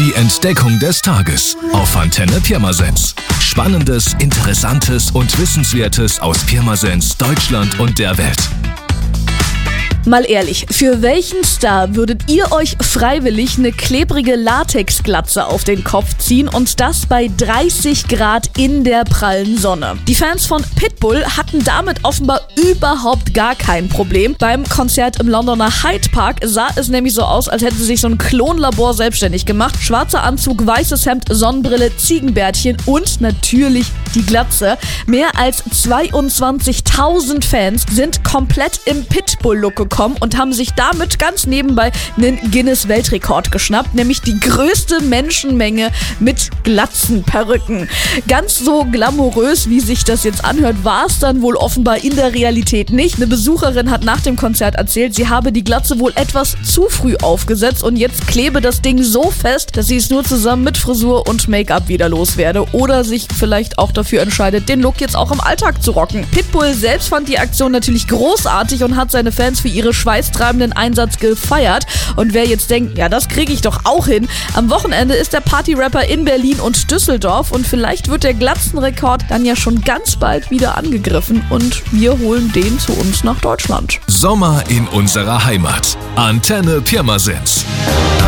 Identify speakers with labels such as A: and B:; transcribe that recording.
A: Die Entdeckung des Tages auf Antenne Pirmasens. Spannendes, Interessantes und Wissenswertes aus Pirmasens, Deutschland und der Welt.
B: Mal ehrlich, für welchen Star würdet ihr euch freiwillig eine klebrige Latexglatze auf den Kopf ziehen und das bei 30 Grad in der prallen Sonne? Die Fans von Pitbull hatten damit offenbar überhaupt gar kein Problem. Beim Konzert im Londoner Hyde Park sah es nämlich so aus, als hätte sich so ein Klonlabor selbstständig gemacht. Schwarzer Anzug, weißes Hemd, Sonnenbrille, Ziegenbärtchen und natürlich die Glatze. Mehr als 22.000 Fans sind komplett im Pitbull-Look gekommen und haben sich damit ganz nebenbei einen Guinness-Weltrekord geschnappt, nämlich die größte Menschenmenge mit Glatzenperücken. Ganz so glamourös, wie sich das jetzt anhört, war es dann wohl offenbar in der Realität nicht. Eine Besucherin hat nach dem Konzert erzählt, sie habe die Glatze wohl etwas zu früh aufgesetzt und jetzt klebe das Ding so fest, dass sie es nur zusammen mit Frisur und Make-up wieder loswerde oder sich vielleicht auch dafür entscheidet, den Look jetzt auch im Alltag zu rocken. Pitbull selbst fand die Aktion natürlich großartig und hat seine Fans für ihre schweißtreibenden Einsatz gefeiert. Und wer jetzt denkt, ja, das kriege ich doch auch hin, am Wochenende ist der Partyrapper in Berlin und Düsseldorf und vielleicht wird der Glatzenrekord dann ja schon ganz bald wieder angegriffen und wir holen den zu uns nach Deutschland.
A: Sommer in unserer Heimat. Antenne Pirmasens.